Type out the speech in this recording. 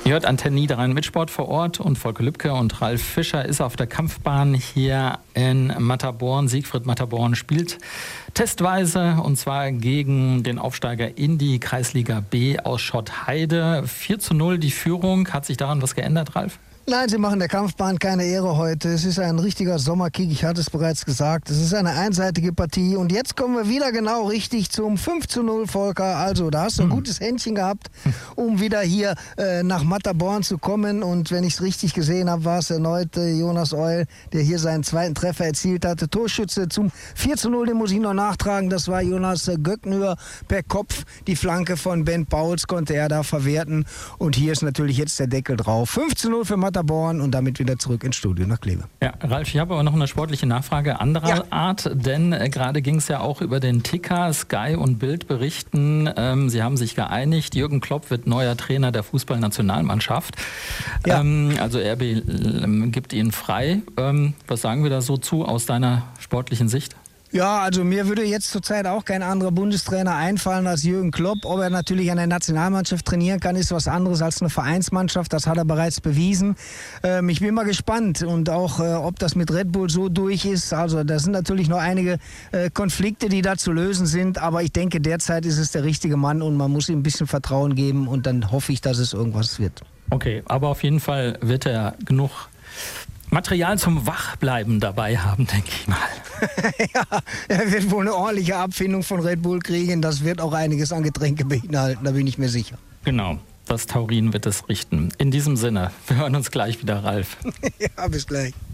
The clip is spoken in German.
Ihr hört Antenne Niederrhein mit Sport vor Ort und Volker Lübke und Ralf Fischer ist auf der Kampfbahn hier in Matterborn. Siegfried Matterborn spielt testweise und zwar gegen den Aufsteiger in die Kreisliga B aus Schottheide. 4:0 die Führung. Hat sich daran was geändert, Ralf? Nein, sie machen der Kampfbahn keine Ehre heute. Es ist ein richtiger Sommerkick, ich hatte es bereits gesagt. Es ist eine einseitige Partie und jetzt kommen wir wieder genau richtig zum 5:0, Volker. Also, da hast du ein gutes Händchen gehabt, um wieder hier nach Matterborn zu kommen. Und wenn ich es richtig gesehen habe, war es erneut Jonas Eul, der hier seinen zweiten Treffer erzielt hatte. Torschütze zum 4:0, den muss ich noch nachtragen. Das war Jonas Göcknür per Kopf. Die Flanke von Ben Pauls konnte er da verwerten. Und hier ist natürlich jetzt der Deckel drauf. 5:0 für Matterborn. Und damit wieder zurück ins Studio nach Kleve. Ja, Ralf, ich habe aber noch eine sportliche Nachfrage anderer Art, denn gerade ging es ja auch über den Ticker. Sky und Bild berichten, sie haben sich geeinigt, Jürgen Klopp wird neuer Trainer der Fußballnationalmannschaft. Ja. Also RB gibt ihn frei. Was sagen wir da so zu aus deiner sportlichen Sicht? Ja, also mir würde jetzt zurzeit auch kein anderer Bundestrainer einfallen als Jürgen Klopp. Ob er natürlich an der Nationalmannschaft trainieren kann, ist was anderes als eine Vereinsmannschaft. Das hat er bereits bewiesen. Ich bin mal gespannt und auch, ob das mit Red Bull so durch ist. Also da sind natürlich noch einige Konflikte, die da zu lösen sind. Aber ich denke, derzeit ist es der richtige Mann und man muss ihm ein bisschen Vertrauen geben und dann hoffe ich, dass es irgendwas wird. Okay, aber auf jeden Fall wird er genug Material zum Wachbleiben dabei haben, denke ich mal. Ja, er wird wohl eine ordentliche Abfindung von Red Bull kriegen. Das wird auch einiges an Getränke beinhalten, da bin ich mir sicher. Genau, das Taurin wird es richten. In diesem Sinne, wir hören uns gleich wieder, Ralf. Ja, bis gleich.